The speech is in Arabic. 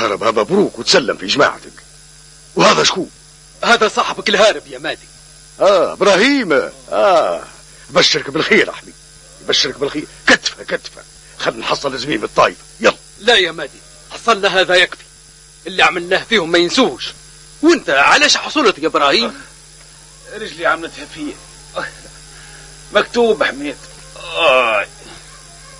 تهرب مبروك وتسلم في جماعتك. وهذا شكون؟ هذا صاحبك الهارب يا مادي. ابراهيم. بشرك بالخير يا حبيبي، بشرك بالخير. كتفه خلنا نحصل زميم الطايف. يلا. لا يا مادي، حصلنا هذا يكفي، اللي عملناه فيهم ما ينسوش. وانت علاش حصلت يا ابراهيم؟ رجلي عملتها فيه. مكتوب حميد.